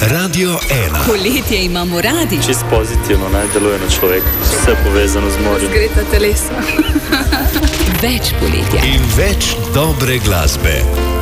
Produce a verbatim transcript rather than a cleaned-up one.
Radio ena. Poletje imamo radi. Čist pozitivno naj deluje na človeka. Vse povezano z morjem. Zgreta telesa. Več poletja. In več dobre glasbe.